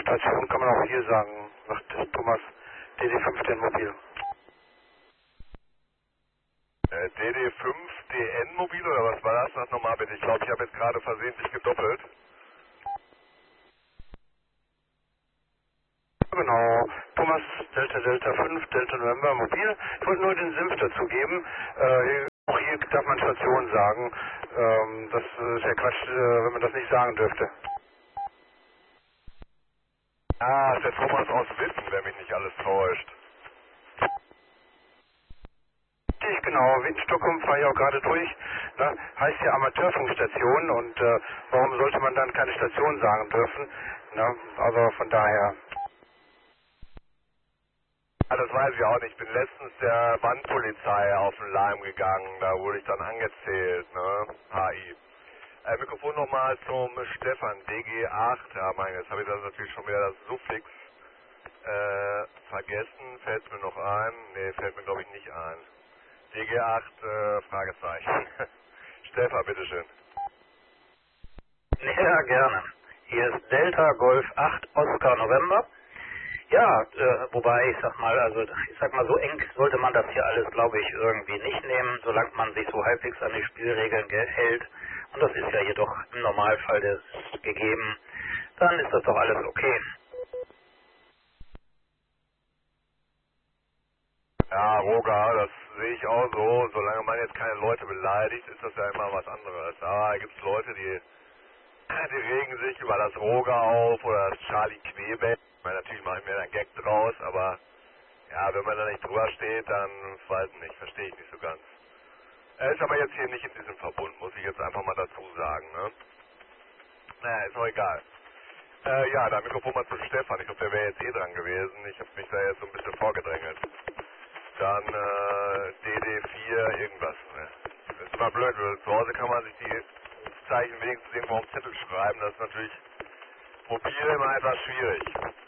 Station kann man auch hier sagen, sagt Thomas, DD15 Mobil. DD5 DN Mobil oder was war das? Sag nochmal bitte, ich glaube, ich habe jetzt gerade versehentlich gedoppelt. Genau, Thomas Delta 5 Delta November Mobil. Ich wollte nur den Senf dazu geben. Auch hier darf man Station sagen. Das ist ja Quatsch, wenn man das nicht sagen dürfte. Ah, ist der Thomas aus Witten, wenn mich nicht alles täuscht. Richtig, genau, Witten-Stockholm fahre ich auch gerade durch. Ne? Heißt ja Amateurfunkstation und warum sollte man dann keine Station sagen dürfen? Ne? Also von daher. Ja, das weiß ich auch nicht. Ich bin letztens der Bandpolizei auf den Leim gegangen. Da wurde ich dann angezählt, ne? HI. Mikrofon nochmal zum Stefan, DG8. Ja, meine, jetzt habe ich das natürlich schon wieder das Suffix vergessen. Fällt mir noch ein? Ne, fällt mir glaube ich nicht ein. DG8, Fragezeichen. Stefan, bitteschön. Ja, gerne. Hier ist Delta Golf 8 Oscar November. Ja, wobei ich sag mal, so eng sollte man das hier alles, glaube ich, irgendwie nicht nehmen, solange man sich so halbwegs an die Spielregeln hält. Und das ist ja hier doch im Normalfall gegeben. Dann ist das doch alles okay. Ja, Roger, das sehe ich auch so. Solange man jetzt keine Leute beleidigt, ist das ja immer was anderes. Aber da gibt es Leute, die regen sich über das Roger auf oder das Charlie Knebel. Ich meine, natürlich mache ich mir da einen Gag draus, aber ja, wenn man da nicht drüber steht, dann weiß ich nicht, verstehe ich nicht so ganz. Er ist aber jetzt hier nicht in diesem Verbund, muss ich jetzt einfach mal dazu sagen, ne? Naja, ist auch egal. Ja, da Mikrofon mal zu Stefan. Ich glaube, der wäre jetzt eh dran gewesen. Ich habe mich da jetzt so ein bisschen vorgedrängelt. Dann DD4 irgendwas. Ne? Das ist immer blöd, weil zu Hause kann man sich die Zeichen wenigstens irgendwo auf den Zettel schreiben. Das ist natürlich mobil immer etwas schwierig.